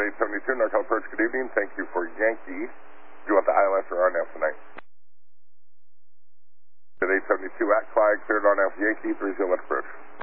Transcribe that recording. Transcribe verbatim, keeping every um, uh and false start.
eight seventy-two, NorCal approach, good evening. Thank you for Yankee. Do you want the I L S or R N F tonight? At eight seventy-two, at flag, cleared R N F Yankee, three zero left approach.